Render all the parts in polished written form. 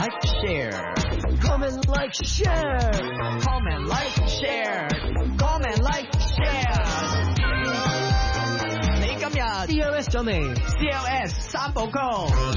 like share，comment like share，comment like share，comment like share。你今日 CLS 咗未 ？CLS 三部曲。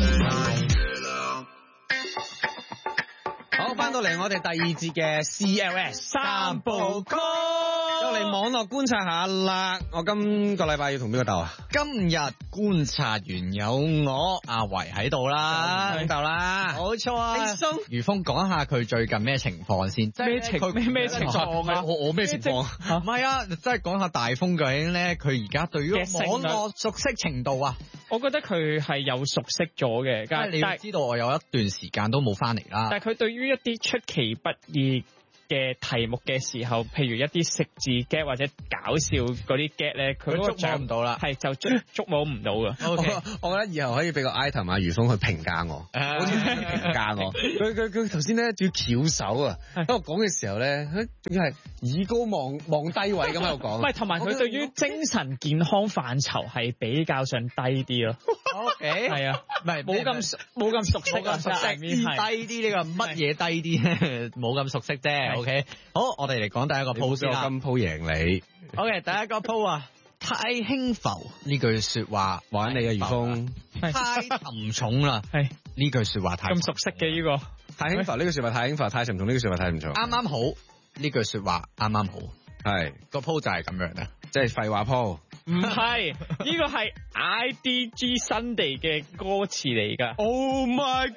好，翻到嚟我哋第二節嘅 CLS 三部曲，又嚟網絡觀察下啦。我今個禮拜要同邊個鬥啊？ 今日觀察員有我阿維喺度啦， 喺度啦， 冇錯啊。余峰講下佢最近咩情況先？ 咩情況啊？ 我咩情況？唔係啊，即係講下大風究竟咧，佢而家對於網絡熟悉程度啊， 我覺得佢係有熟悉咗嘅。 但係你要知道，我有一段時間都冇翻嚟啦。 但係佢對於一啲出其不意嘅題目嘅時候，譬如一啲食字 get 或者搞笑嗰啲 get 咧，佢捉摸唔到啦， 係就捉摸唔到噶。 Okay. 我覺得以後可以俾個 item 啊，余峰去評價我，好似評價我。佢頭先咧要翹手啊，喺我講嘅時候咧，仲要係以高望低位咁喺度講。 唔係，同埋佢對於精神健康範疇係比較上低啲咯。 OK， 係啊，唔係冇咁熟悉啊， 低啲呢個乜嘢低啲？冇咁熟悉啫。OK， 好，我哋嚟講第一個 pose 先啦。 今鋪贏你。 OK， 第一個 pose 啊，太輕浮呢句說話玩你嘅余峰， 太沉重啦。係呢句說話太咁熟悉嘅呢個太輕浮呢句說話太輕浮，太沉重呢句說話太沉重。 啱啱好呢句說話啱啱好，係個 pose 就係咁樣啦， 即係廢話 pose。 唔係，呢個係 IDG Sunday 嘅歌詞嚟噶。 Oh my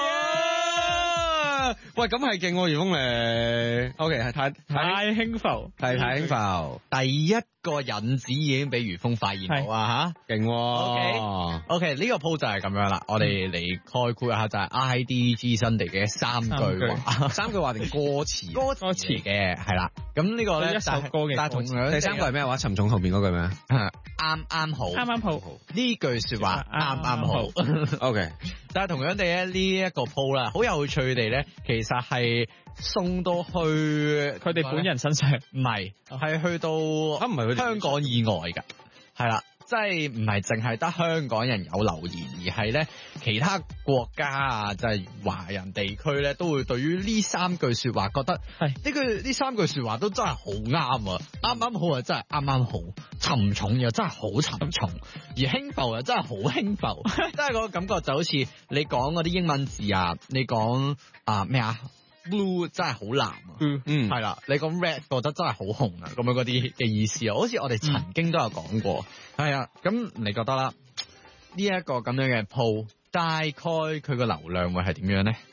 god！喂，咁係勁喎，余峰你。OK， 係太輕浮， 係太輕浮。 第一個引子已經俾余峰發現到啊吓， 勁。 OK， 呢個 pose 就係咁樣啦。我哋嚟概括一下就係 IDG Sunday 嘅三句話， 三句話定歌詞？ 歌詞嘅係啦。咁呢個咧一首歌嘅， 但係同樣第三句係咩話？沉重後邊嗰句咩？ 啱啱好， 啱啱好。 呢句說話啱啱好。 OK， 但係同樣地咧，呢一個 pose 啦，好有趣地咧，其實係送到去佢哋本人身上， 唔係，係去到唔係佢香港以外噶，係啦。即係唔係淨係得香港人有留言，而係咧其他國家啊，就係華人地區咧，都會對於呢三句說話覺得係呢三句說話都真係好啱啊！啱啱好啊，真係啱啱好，沉重又真係好沉重，而輕浮又真係好輕浮，真係個感覺就好似你講嗰啲英文字啊，你講咩啊？Blue 真係好藍啊，係啦，你講 red 覺得真係好紅啊，咁樣嗰啲嘅意思啊，好似我哋曾經都有講過，係啊，咁你覺得啦？呢一個咁樣嘅 po 大概佢個流量會係點樣咧？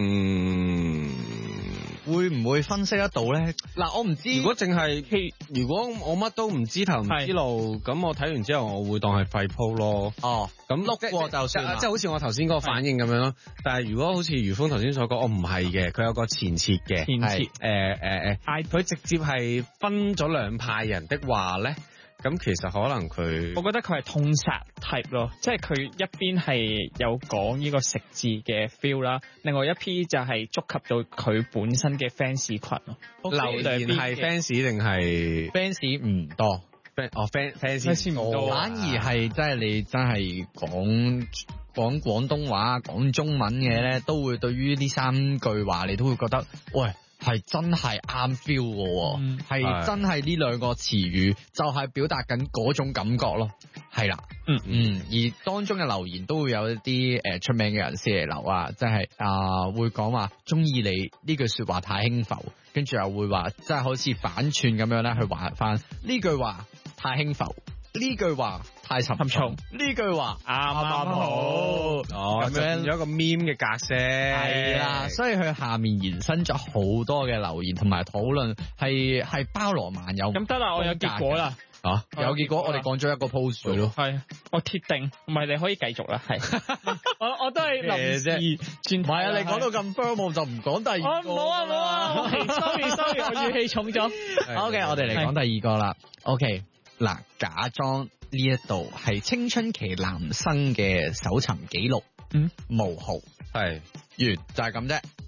會唔會分析得到咧？嗱，我唔知。如果我乜都唔知頭唔知路，咁我睇完之後我會當係廢 po 咯。哦，咁碌過就算， 即係好似我頭先嗰個反應咁樣咯。但係如果好似余峰頭先所講，我唔係嘅，佢有個前設嘅，佢直接係分咗兩派人的話咧。咁其實可能我覺得佢係痛殺 type 咯，即係佢一邊係有講呢個食字嘅 feel 啦，另外一批就係觸及到佢本身嘅 fans 群咯。 留言係 fans 定係 fans 唔多 ，fans 唔多， 反而係即係你真係講廣東話、講中文嘅咧，都會對於呢三句話你都會覺得，喂。係真係啱 feel 嘅，係真係呢兩個詞語就係表達緊嗰種感覺咯，係啦，而當中嘅留言都會有一啲出名嘅人士嚟留啊，即係會講話中意你呢句說話太輕浮，跟住又會話即係好似反串咁樣咧去話翻呢句話太輕浮。呢句話太沉重，呢句話啱好， 咁樣有一個 meme 嘅格式， 係啦，所以佢下面延伸咗好多嘅留言同埋討論，係包羅萬有。 咁得啦，我有結果啦。 有結果，我哋講咗一個 post 咯。 係，我鐵定，唔係你可以繼續啦。係，我都係臨時轉。 唔係啊，你講到咁 firm，我就唔講第二個。 冇啊，sorry，我語氣重咗。 OK， 我哋嚟講第二個啦。OK。嗱，假裝呢一度係青春期男生嘅搜尋記錄，冒號係完就係咁啫。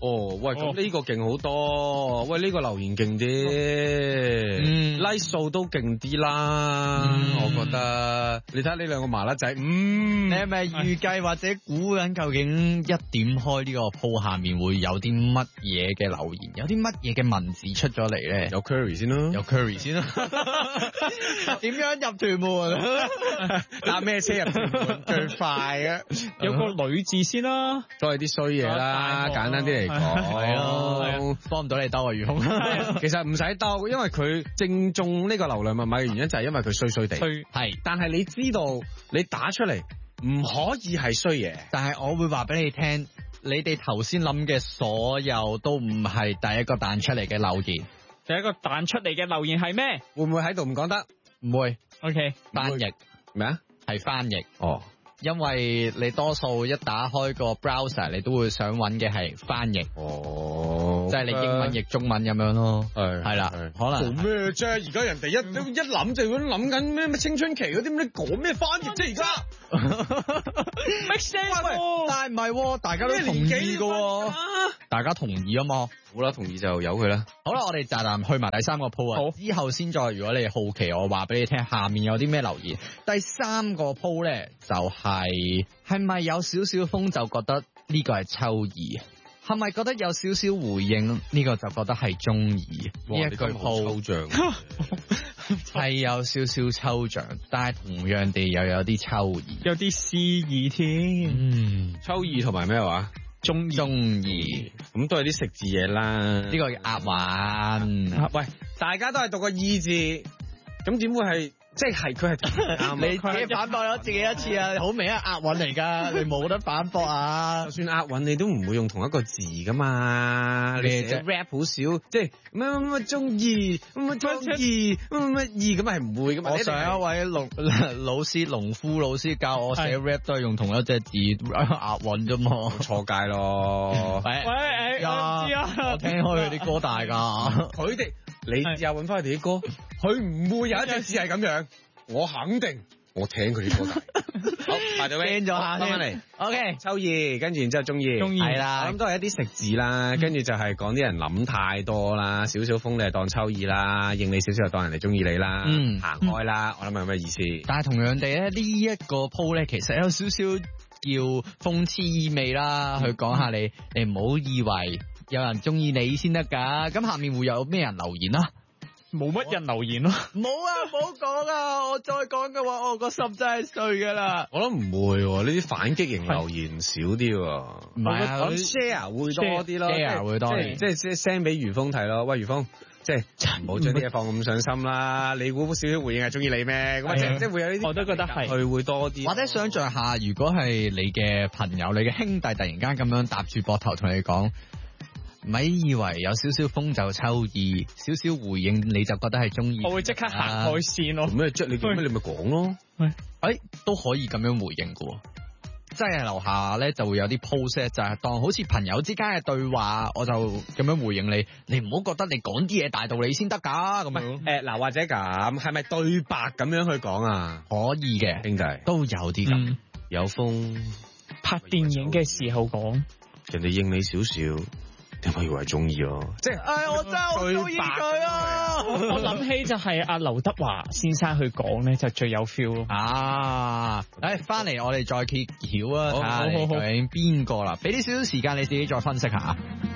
哦，喂，咁呢個勁好多，喂，呢個留言勁啲，like 數都勁啲啦，我覺得。你睇下呢兩個麻甩仔， 你係咪預計或者估緊究竟一點開呢個鋪下面會有啲乜嘢嘅留言，有啲乜嘢嘅文字出咗嚟咧？ 有 curry 先啦， 有 curry 先啦。點樣入屯門？ 搭咩車入屯門最快啊？ 有個女字先啦， 都係啲衰嘢啦，簡單啲嚟講， 係咯，幫唔到你兜啊，余峰。 其實唔使兜，因為佢正中呢個流量密碼嘅原因就係因為佢衰衰地， 係， 但係你知道你打出嚟唔可以係衰嘢， 但係我會話俾你聽，你哋頭先諗嘅所有都唔係第一個彈出嚟嘅留言。 第一個彈出嚟嘅留言係咩？ 會唔會喺度唔講得？ 唔會。 OK， 翻譯咩啊？ 係翻譯。 哦。 因為你多數一打開個 browser，你都會想揾嘅係翻譯，即係你英文譯中文咁樣咯。係啦，可能做咩啫？而家人哋一諗就諗緊咩青春期嗰啲，你講咩翻譯啫？而家 make sense， 但係唔係，大家都同意噶，大家同意啊嘛。 好啦，同意就由佢啦。 好啦，我哋暫時去埋第三個鋪啊，之後先再。如果你好奇，我話俾你聽，下面有啲咩留言。第三個鋪咧就係咪有少少風就覺得呢個係秋意？係咪覺得有少少回應呢個就覺得係中意？呢一句鋪抽象係有少少抽象，但係同樣地又有啲秋意， 有啲詩意添。 秋意同埋咩話？ 中意， 咁都係啲食字嘢啦。 呢個叫押韻。 喂，大家都係讀個意字，咁點會係？即係佢係啱， 你自己反駁咗自己一次啊！好明顯係押韻嚟㗎，你冇得反駁啊！ 就算押韻，你都唔會用同一個字㗎嘛。你寫 rap 好少，即係乜中意，乜中意，乜意咁係唔會㗎嘛。 我上一位農夫老師教我寫 rap 都係用同一隻字押韻啫嘛， 錯界咯。 喂， 我聽開佢啲歌大㗎， 佢哋你試下揾翻佢哋啲歌，佢唔會有一隻字係咁樣。我肯定，我聽佢啲歌大。好，快啲 ban 咗下翻嚟。 OK， 秋意，跟住然之後中意， 係啦。 咁都係一啲食字啦，跟住就係講啲人諗太多啦，少少風你係當秋意啦，應你少少就當人哋中意你啦，行開啦。我諗係咩意思？ 但係同樣地咧，呢一個鋪咧，其實有少少叫諷刺意味啦，去講下你唔好以為有人中意你先得㗎。咁下面會有咩人留言啊？ 冇乜人留言咯， 冇啊，冇講啊！我再講嘅話，我個心真係碎噶啦。 我諗唔會，呢啲反擊型留言少啲。 唔係啊， 咁 share 會多啲咯 ，share 會多啲， 即係 send 俾余峰睇咯。喂，余峰，即係唔好將啲嘢放咁上心啦。你估少少回應係中意你咩？咁即係會有呢啲， 我都覺得係， 佢會多啲。 或者想象下，如果係你嘅朋友、你嘅兄弟突然間咁樣搭住膊頭同你講。咪以為有少少風就秋意，少少回應你就覺得係中意。 我會即刻行開線咯。 咩啫？你做咩？你咪講咯。 都可以咁樣回應嘅。即係樓下咧就會有啲 post 就係當好似朋友之間嘅對話，我就咁樣回應你。你唔好覺得你講啲嘢大道理先得㗎咁樣。 嗱或者咁，係咪對白咁樣去講啊？ 可以嘅，兄弟都有啲咁。 有風拍電影嘅時候講， 人哋應你少少。點解以為中意咯？即係， 我真係好中意佢啊！ 我諗起就係阿劉德華先生去講咧，就最有 feel 咯。 翻嚟我哋再揭曉啊！睇下究竟邊個啦？俾啲少少時間你自己再分析下。